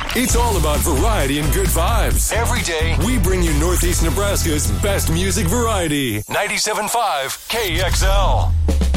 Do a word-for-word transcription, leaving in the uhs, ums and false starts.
It's all about variety and good vibes. Every day, we bring you Northeast Nebraska's best music variety. ninety-seven point five K X L.